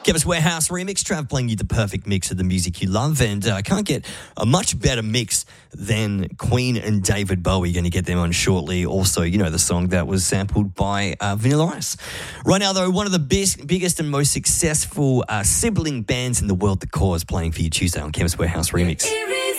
Chemist Warehouse remix, Trav playing you the perfect mix of the music you love, and I can't get a much better mix than Queen and David Bowie. Going to get them on shortly. Also, you know, the song that was sampled by Vanilla Ice. Right now, though, one of the biggest and most successful sibling bands in the world, The Cause, playing for you Tuesday on Chemist Warehouse remix.